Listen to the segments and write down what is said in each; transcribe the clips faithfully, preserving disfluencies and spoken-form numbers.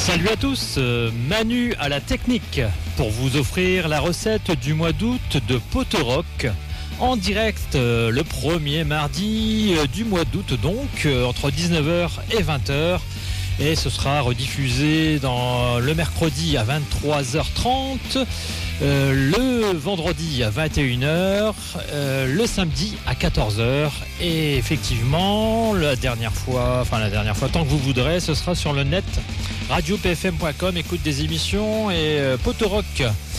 Salut à tous, Manu à la technique pour vous offrir la recette du mois d'août de Potorock en direct le premier mardi du mois d'août, donc entre dix-neuf heures et vingt heures, et ce sera rediffusé dans le mercredi à vingt-trois heures trente, euh, le vendredi à vingt et une heures, euh, le samedi à quatorze heures, et effectivement la dernière fois, enfin la dernière fois tant que vous voudrez, ce sera sur le net radio p f m point com, écoute des émissions et euh, Potorock.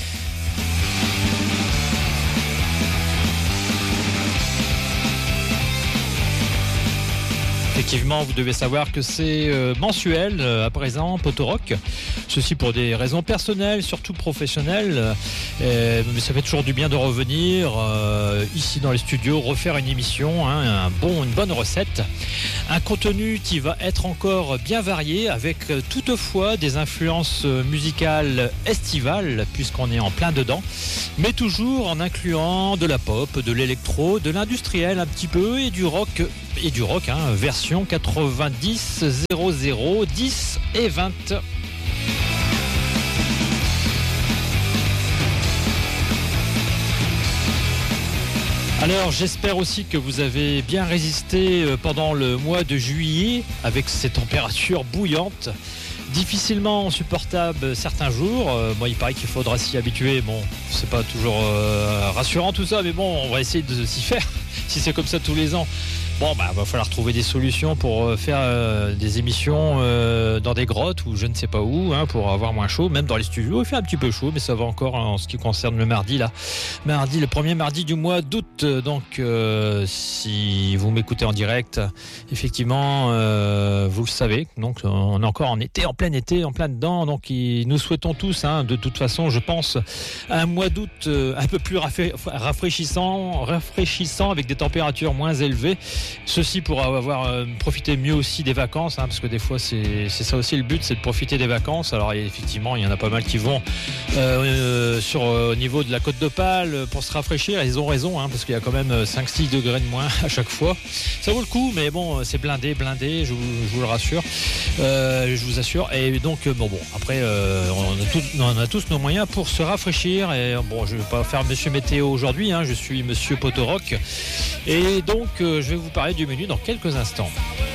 Effectivement, vous devez savoir que c'est euh, mensuel euh, à présent, Potorock. Ceci pour des raisons personnelles, surtout professionnelles. Euh, mais ça fait toujours du bien de revenir euh, ici dans les studios, refaire une émission, hein, un bon, une bonne recette. Un contenu qui va être encore bien varié, avec euh, toutefois des influences musicales estivales, puisqu'on est en plein dedans, mais toujours en incluant de la pop, de l'électro, de l'industriel un petit peu, et du rock, et du rock, hein, version quatre-vingt-dix, zéro zéro, dix et vingt. Alors j'espère aussi que vous avez bien résisté pendant le mois de juillet avec ces températures bouillantes, difficilement supportables certains jours. Euh, moi il paraît qu'il faudra s'y habituer. Bon, c'est pas toujours euh, rassurant tout ça, mais bon, on va essayer de s'y faire si c'est comme ça tous les ans. Bon, bah, va falloir trouver des solutions pour faire euh, des émissions euh, dans des grottes ou je ne sais pas où, hein, pour avoir moins chaud. Même dans les studios, il fait un petit peu chaud, mais ça va encore, hein, en ce qui concerne le mardi, là. Mardi, le premier mardi du mois d'août. Donc, euh, si vous m'écoutez en direct, effectivement, euh, vous le savez. Donc, on est encore en été, en plein été, en plein dedans. Donc, il, nous souhaitons tous, hein, de toute façon, je pense, un mois d'août euh, un peu plus rafraîchissant, rafraîchissant, avec des températures moins élevées. Ceci pour avoir euh, profité mieux aussi des vacances, hein, parce que des fois c'est, c'est ça aussi le but, c'est de profiter des vacances. Alors effectivement il y en a pas mal qui vont euh, euh, sur euh, au niveau de la Côte d'Opale pour se rafraîchir, et ils ont raison, hein, parce qu'il y a quand même cinq six degrés de moins à chaque fois. Ça vaut le coup, mais bon, c'est blindé, blindé, je vous, je vous le rassure, euh, je vous assure. Et donc bon bon après euh, on, a tout, on a tous nos moyens pour se rafraîchir. Et bon, je ne vais pas faire Monsieur Météo aujourd'hui, hein, je suis Monsieur Potorock, et donc euh, je vais vous parler du menu dans quelques instants.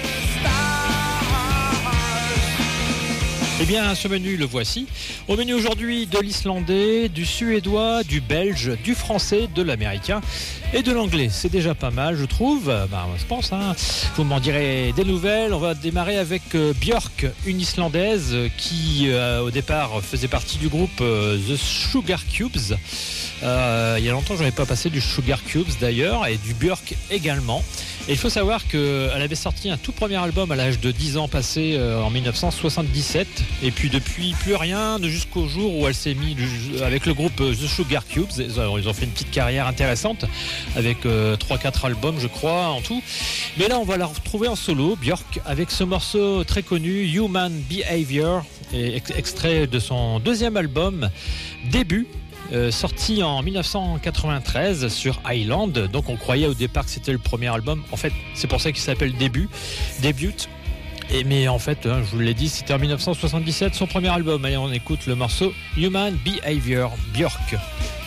Eh bien, ce menu, le voici. Au menu aujourd'hui, de l'islandais, du suédois, du belge, du français, de l'américain et de l'anglais. C'est déjà pas mal, je trouve. Ben, je pense, hein. Vous m'en direz des nouvelles. On va démarrer avec euh, Björk, une islandaise qui, euh, au départ, faisait partie du groupe euh, The Sugar Cubes. Euh, il y a longtemps, je n'avais pas passé du Sugar Cubes d'ailleurs, et du Björk également. Et il faut savoir qu'elle avait sorti un tout premier album à l'âge de dix ans passé euh, en dix-neuf cent soixante-dix-sept. Et puis depuis, plus rien, jusqu'au jour où elle s'est mise avec le groupe The Sugar Cubes. Ils ont fait une petite carrière intéressante avec euh, trois quatre albums, je crois, en tout. Mais là, on va la retrouver en solo, Björk, avec ce morceau très connu, Human Behavior, et extrait de son deuxième album, Début. Euh, sorti en dix-neuf cent quatre-vingt-treize sur Island. Donc on croyait au départ que c'était le premier album. En fait, c'est pour ça qu'il s'appelle Début, Début. Et mais en fait, hein, je vous l'ai dit, c'était en dix-neuf cent soixante-dix-sept son premier album. Allez, on écoute le morceau Human Behavior, Björk.